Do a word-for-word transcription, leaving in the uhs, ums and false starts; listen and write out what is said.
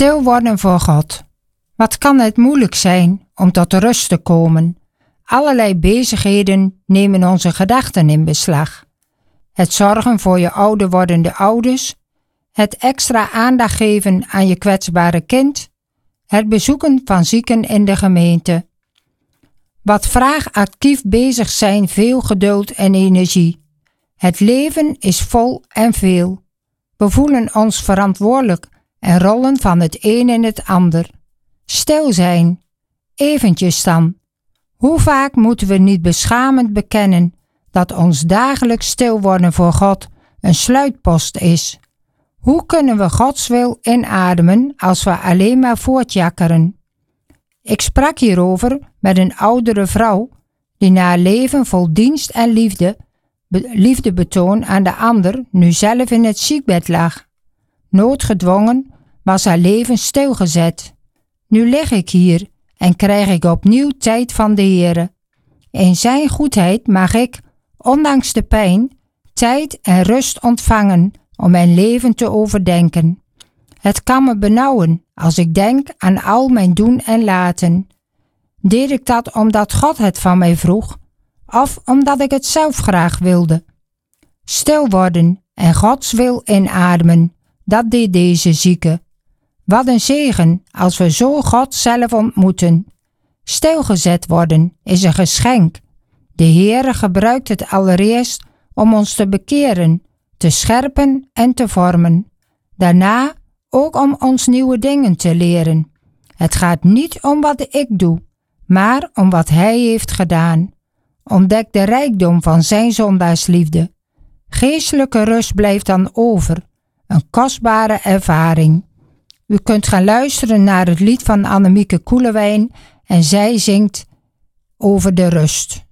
Stil worden voor God. Wat kan het moeilijk zijn om tot rust te komen? Allerlei bezigheden nemen onze gedachten in beslag. Het zorgen voor je ouder wordende ouders, het extra aandacht geven aan je kwetsbare kind, het bezoeken van zieken in de gemeente. Wat vraagt actief bezig zijn veel geduld en energie. Het leven is vol en veel. We voelen ons verantwoordelijk en rollen van het een in het ander. Stil zijn. Eventjes dan. Hoe vaak moeten we niet beschamend bekennen dat ons dagelijks stil worden voor God een sluitpost is? Hoe kunnen we Gods wil inademen als we alleen maar voortjakkeren? Ik sprak hierover met een oudere vrouw die na een leven vol dienst en liefde, be, liefdebetoon aan de ander nu zelf in het ziekbed lag. Noodgedwongen was haar leven stilgezet. Nu lig ik hier en krijg ik opnieuw tijd van de Heere. In zijn goedheid mag ik, ondanks de pijn, tijd en rust ontvangen om mijn leven te overdenken. Het kan me benauwen als ik denk aan al mijn doen en laten. Deed ik dat omdat God het van mij vroeg, of omdat ik het zelf graag wilde? Stil worden en Gods wil inademen, dat deed deze zieke. Wat een zegen als we zo God zelf ontmoeten. Stilgezet worden is een geschenk. De Heere gebruikt het allereerst om ons te bekeren, te scherpen en te vormen. Daarna ook om ons nieuwe dingen te leren. Het gaat niet om wat ik doe, maar om wat Hij heeft gedaan. Ontdek de rijkdom van zijn zondaarsliefde. Geestelijke rust blijft dan over, een kostbare ervaring. U kunt gaan luisteren naar het lied van Annemieke Koelewijn en zij zingt over de rust.